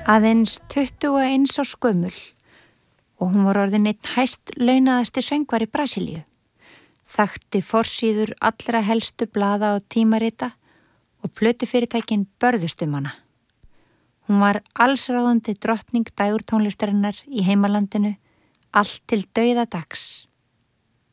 Aðeins 21 árs gömul og hún var orðin einn hæst launaðasti söngvari Brasilíu. Þekkti forsíður allra helstu blaða og tímarita og plötufyrirtækin börðust hana. Hún var allsráðandi drottning dægurtónlistarinnar í heimalandinu, allt til dauðadags.